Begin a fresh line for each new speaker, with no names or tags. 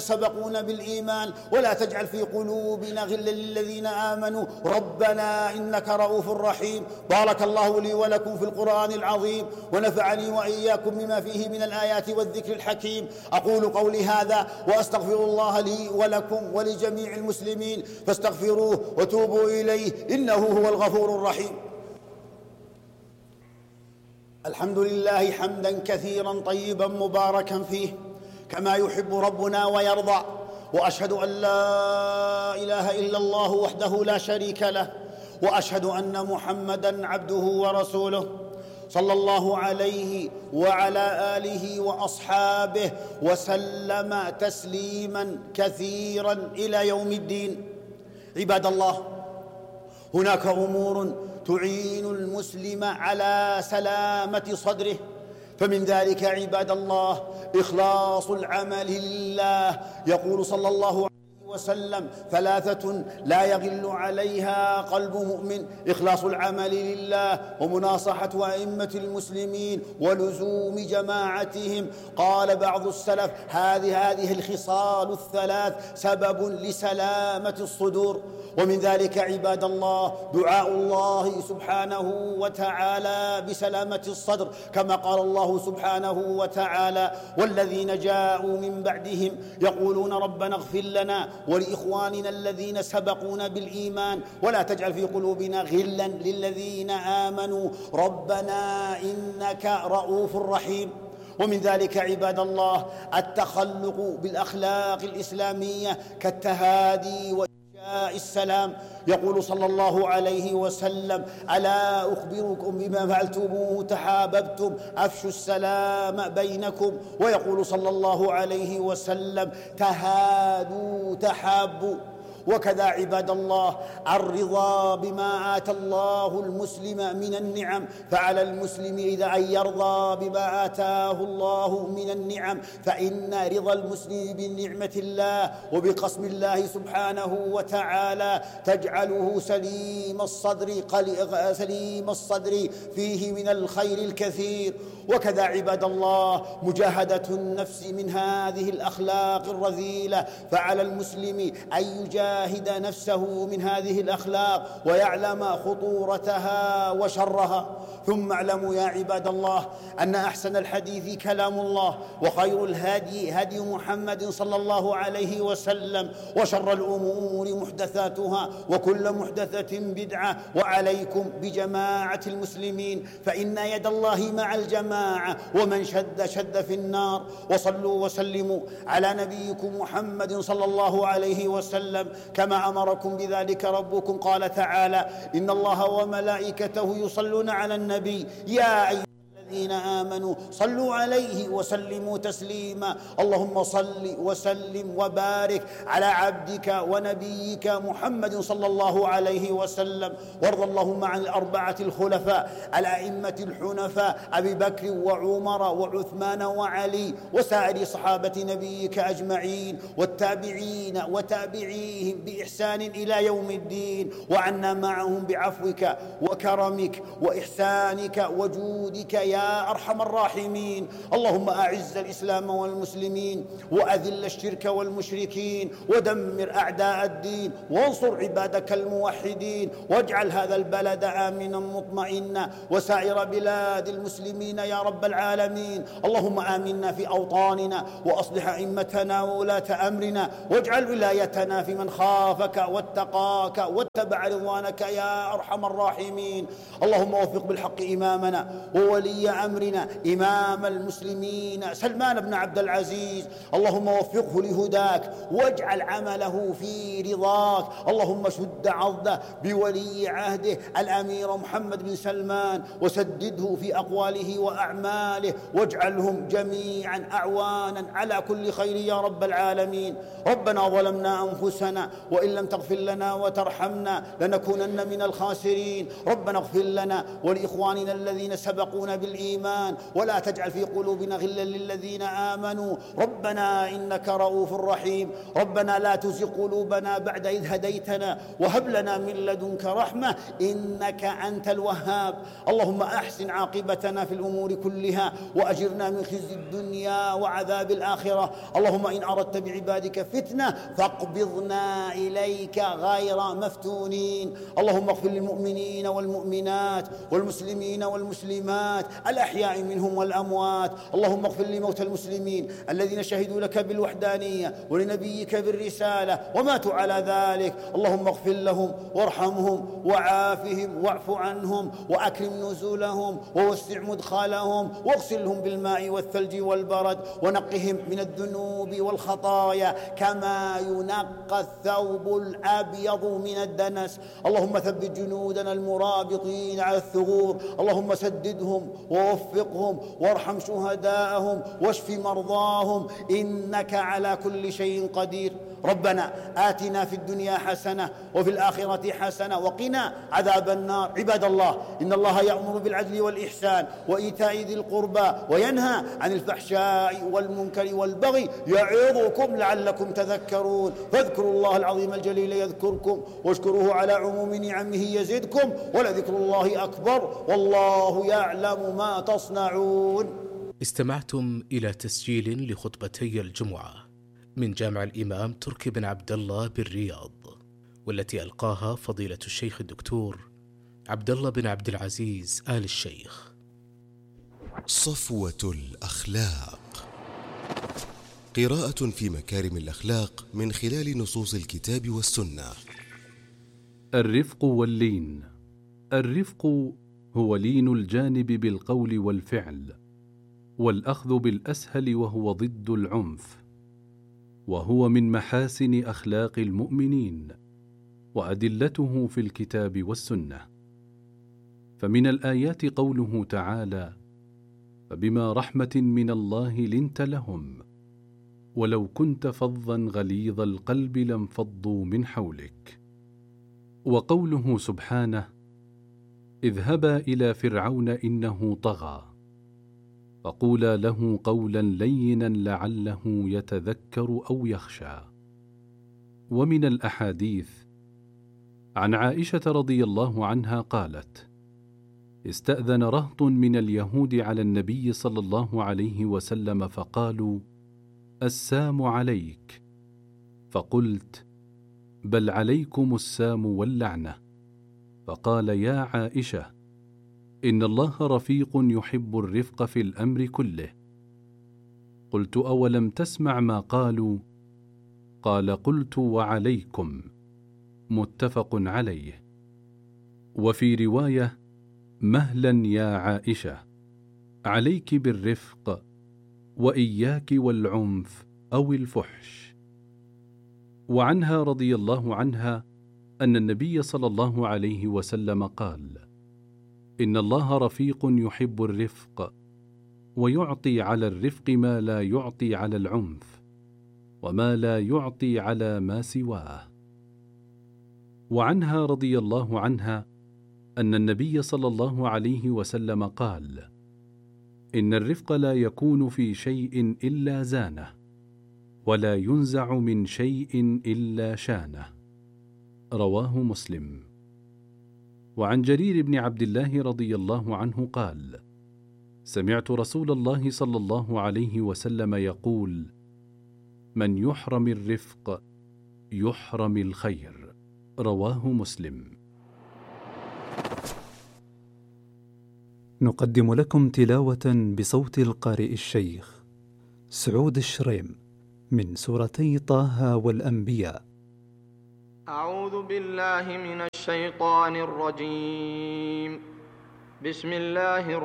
سبقونا بالإيمان ولا تجعل في قلوبنا غلا للذين آمنوا ربنا إنك رؤوف رحيم. بارك الله لي ولكم في القرآن العظيم، ونفعني وإياكم بما فيه من الآيات والذكر الحكيم. أقول قولي هذا وأستغفر الله لي ولكم ولجميع المسلمين، فاستغفروه وتوبوا إليه إنه هو الغفور الرحيم. الحمد لله حمدا كثيرا طيبا مباركا فيه كما يحب ربنا ويرضى، وأشهد أن لا إله إلا الله وحده لا شريك له، وأشهد أن محمدًا عبده ورسوله صلى الله عليه وعلى آله وأصحابه وسلم تسليماً كثيراً إلى يوم الدين. عباد الله، هناك أمور تعين المسلم على سلامة صدره، فمن ذلك عباد الله إخلاص العمل لله. يقول صلى الله عليه وسلم: ثلاثة لا يغل عليها قلب مؤمن: إخلاص العمل لله، ومناصحة أئمة المسلمين، ولزوم جماعتهم. قال بعض السلف: هذه الخصال الثلاث سبب لسلامة الصدور. ومن ذلك عباد الله دعاء الله سبحانه وتعالى بسلامة الصدر، كما قال الله سبحانه وتعالى: والذين جاءوا من بعدهم يقولون ربنا اغفر لنا ولإخواننا الذين سبقونا بالإيمان ولا تجعل في قلوبنا غلا للذين آمنوا ربنا إنك رؤوف رحيم. ومن ذلك عباد الله التخلق بالأخلاق الإسلامية كالتهادي وإفشاء السلام. يقول صلى الله عليه وسلم: ألا أخبركم بما فعلتموه تحاببتم؟ أفشوا السلام بينكم. ويقول صلى الله عليه وسلم: تهادوا تحابوا. وكذا عباد الله الرضا بما آتى الله المسلم من النعم، فعلى المسلم إذا أن يرضى بما آتاه الله من النعم، فإن رضا المسلم بنعمة الله وبقسم الله سبحانه وتعالى تجعله سليم الصدر فيه من الخير الكثير. وكذا عباد الله مجاهدة النفس من هذه الأخلاق الرذيلة، فعلى المسلم أن يجاهد نفسه من هذه الأخلاق ويعلم خطورتها وشرها. ثم اعلموا يا عباد الله أن أحسن الحديث كلام الله، وخير الهدي هدي محمد صلى الله عليه وسلم، وشر الأمور محدثاتها، وكل محدثة بدعة. وعليكم بجماعة المسلمين، فإن يد الله مع الجماعة، ومن شد في النار. وصلوا وسلموا على نبيكم محمد صلى الله عليه وسلم كما أمركم بذلك ربكم. قال تعالى: إن الله وملائكته يصلون على النبي يا أيها الذين آمنوا صلوا عليه وسلموا تسليما. اللهم صل وسلم وبارك على عبدك ونبيك محمد صلى الله عليه وسلم. وارض اللهم عن الأربعة الخلفاء الأئمة الحنفاء أبي بكر وعمر وعثمان وعلي وسائر صحابة نبيك أجمعين، والتابعين وتابعيهم بإحسان إلى يوم الدين، وعنا معهم بعفوك وكرمك وإحسانك وجودك يا أرحم الراحمين. اللهم أعز الإسلام والمسلمين، وأذل الشرك والمشركين، ودمر أعداء الدين، وانصر عبادك الموحدين، واجعل هذا البلد آمنا مطمئنا وسائر بلاد المسلمين يا رب العالمين. اللهم آمنا في أوطاننا، وأصلح أئمتنا وولاة أمرنا، واجعل ولايتنا في من خافك واتقاك واتبع رضوانك يا أرحم الراحمين. اللهم وفق بالحق إمامنا وولي أمرنا إمام المسلمين سلمان بن عبد العزيز، اللهم وفقه لهداك واجعل عمله في رضاك. اللهم شد عضده بولي عهده الأمير محمد بن سلمان، وسدده في أقواله وأعماله، واجعلهم جميعا أعوانا على كل خير يا رب العالمين. ربنا ظلمنا أنفسنا وإن لم تغفر لنا وترحمنا لنكونن من الخاسرين. ربنا اغفر لنا ولإخواننا الذين سبقونا بالإيمان الإيمان ولا تجعل في قلوبنا غلا للذين آمنوا ربنا إنك رؤوف رحيم. ربنا لا تزغ قلوبنا بعد إذ هديتنا وهب لنا من لدنك رحمة إنك أنت الوهاب. اللهم أحسن عاقبتنا في الأمور كلها وأجرنا من خزي الدنيا وعذاب الآخرة. اللهم إن أردت بعبادك فتنة فاقبضنا إليك غير مفتونين. اللهم اغفر للمؤمنين والمؤمنات والمسلمين والمسلمات الأحياء منهم والأموات. اللهم اغفر لموتى المسلمين الذين شهدوا لك بالوحدانية ولنبيك بالرسالة وماتوا على ذلك. اللهم اغفر لهم وارحمهم وعافهم واعف عنهم وأكرم نزولهم ووسع مدخلهم واغسلهم بالماء والثلج والبرد ونقهم من الذنوب والخطايا كما ينقى الثوب الأبيض من الدنس. اللهم ثبت جنودنا المرابطين على الثغور. اللهم سددهم ووفقهم وارحم شهداءهم واشف مرضاهم إنك على كل شيء قدير. ربنا آتنا في الدنيا حسنة وفي الآخرة حسنة وقنا عذاب النار. عباد الله إن الله يأمر بالعدل والإحسان وإيتاء ذي القربى وينهى عن الفحشاء والمنكر والبغي يعظكم لعلكم تذكرون. فاذكروا الله العظيم الجليل يذكركم واشكروه على عموم نعمه يزدكم ولذكر الله أكبر والله يعلم ما تصنعون.
استمعتم إلى تسجيل لخطبتي الجمعة من جامع الإمام تركي بن عبد الله بالرياض، والتي ألقاها فضيلة الشيخ الدكتور عبد الله بن عبد العزيز آل الشيخ.
صفوة الأخلاق، قراءة في مكارم الأخلاق من خلال نصوص الكتاب والسنة.
الرفق واللين. الرفق هو لين الجانب بالقول والفعل، والأخذ بالأسهل وهو ضد العنف، وهو من محاسن أخلاق المؤمنين وأدلته في الكتاب والسنة. فمن الآيات قوله تعالى: فبما رحمة من الله لنت لهم ولو كنت فظا غليظ القلب لانفضوا من حولك. وقوله سبحانه: اذهبا إلى فرعون إنه طغى فقولا له قولا لينا لعله يتذكر أو يخشى. ومن الأحاديث عن عائشة رضي الله عنها قالت: استأذن رهط من اليهود على النبي صلى الله عليه وسلم فقالوا: السام عليك، فقلت: بل عليكم السام واللعنة. فقال: يا عائشة، إن الله رفيق يحب الرفق في الأمر كله. قلت: أولم تسمع ما قالوا؟ قال: قلت: وعليكم. متفق عليه. وفي رواية: مهلا يا عائشة، عليك بالرفق وإياك والعنف أو الفحش. وعنها رضي الله عنها أن النبي صلى الله عليه وسلم قال: إن الله رفيق يحب الرفق ويعطي على الرفق ما لا يعطي على العنف وما لا يعطي على ما سواه. وعنها رضي الله عنها أن النبي صلى الله عليه وسلم قال: إن الرفق لا يكون في شيء إلا زانه ولا ينزع من شيء إلا شانه. رواه مسلم. وعن جرير بن عبد الله رضي الله عنه قال: سمعت رسول الله صلى الله عليه وسلم يقول: من يحرم الرفق يحرم الخير. رواه مسلم.
نقدم لكم تلاوة بصوت القارئ الشيخ سعود الشريم من سورتي طه والأنبياء.
أعوذ بالله من الشيطان الرجيم. بسم الله